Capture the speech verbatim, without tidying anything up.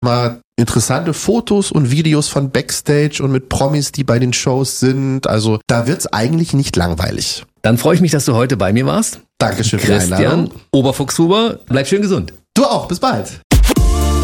mal interessante Fotos und Videos von Backstage und mit Promis, die bei den Shows sind. Also da wird's eigentlich nicht langweilig. Dann freue ich mich, dass du heute bei mir warst. Dankeschön für die Einladung. Christian Oberfuchshuber, bleib schön gesund. Du auch, bis bald.